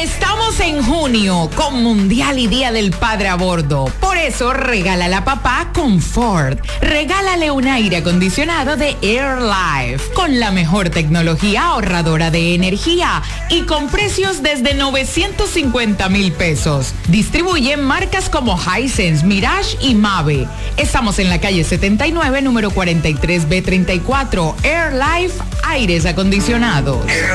Estamos en junio con Mundial y Día del Padre a bordo. Por eso regálale a papá con Ford. Regálale un aire acondicionado de Air Life con la mejor tecnología ahorradora de energía y con precios desde 950,000 pesos. Distribuye marcas como Hisense, Mirage y Mave. Estamos en la calle 79, número 43B34. Air Life Aires Acondicionados.